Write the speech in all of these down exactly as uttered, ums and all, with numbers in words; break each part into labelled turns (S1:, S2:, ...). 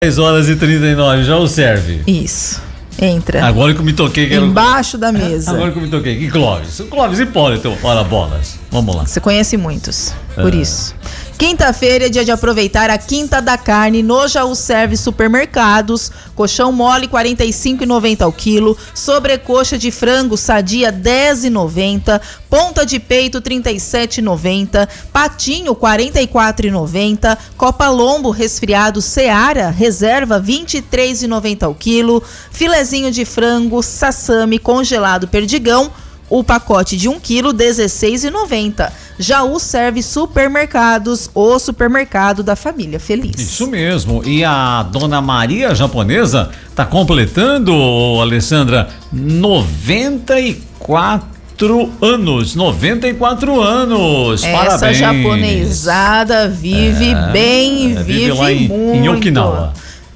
S1: dez horas e trinta e nove, já o serve.
S2: Isso. Entra.
S1: Agora que eu me toquei. Que
S2: Embaixo
S1: era...
S2: da mesa.
S1: Agora que eu me toquei. Que Clóvis? O Clóvis Hipólito, ora bolas. Vamos lá.
S2: Você conhece muitos, por
S1: é.
S2: isso. Quinta-feira é dia de aproveitar a Quinta da Carne no Jaú Serve Supermercados. Coxão mole quarenta e cinco reais e noventa centavos ao quilo. Sobrecoxa de frango sadia dez reais e noventa centavos. Ponta de peito trinta e sete reais e noventa centavos. Patinho quarenta e quatro reais e noventa centavos. Copa lombo resfriado Seara reserva vinte e três reais e noventa centavos ao quilo. Filezinho de frango sassami congelado Perdigão. O pacote de um quilo, dezesseis reais e noventa centavos. Jaú Serve Supermercados, o supermercado da família feliz.
S1: Isso mesmo. E a dona Maria Japonesa tá completando, Alessandra, noventa e quatro anos. noventa e quatro anos.
S2: Essa
S1: Parabéns.
S2: japonesada vive é, bem,
S1: é,
S2: vive,
S1: vive lá em,
S2: muito.
S1: em Okinawa.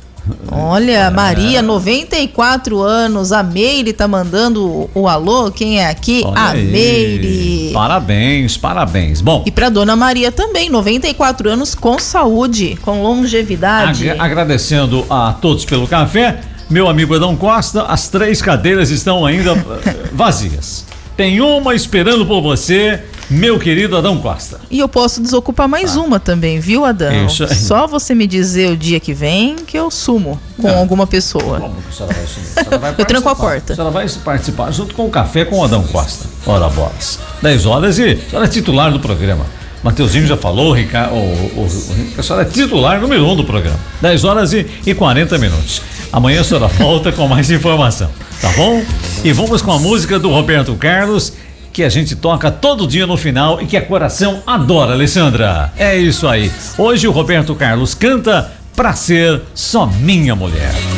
S2: Olha, Maria, noventa e quatro anos, a Meire tá mandando o, o alô, quem é aqui?
S1: Olha
S2: a
S1: aí.
S2: Meire.
S1: Parabéns, parabéns. Bom.
S2: E pra dona Maria também, noventa e quatro anos com saúde, com longevidade.
S1: Ag- agradecendo a todos pelo café. Meu amigo Adão Costa, as três cadeiras estão ainda vazias. Tem uma esperando por você, meu querido Adão Costa.
S2: E eu posso desocupar mais tá. uma também, viu, Adão? Isso. Só você me dizer o dia que vem que eu sumo com Não. alguma pessoa. Como que a senhora vai sumir? A senhora vai eu tranco a porta.
S1: A senhora vai participar junto com o café com o Adão Costa. Ora bolas. dez horas e a senhora é titular do programa. Mateuzinho já falou, Ricardo, o, o, o, a senhora é titular número um do programa. dez horas e, e quarenta minutos. Amanhã a senhora volta com mais informação, tá bom? E vamos com a música do Roberto Carlos, que a gente toca todo dia no final e que a coração adora, Alessandra. É isso aí. Hoje o Roberto Carlos canta Pra Ser Só Minha Mulher.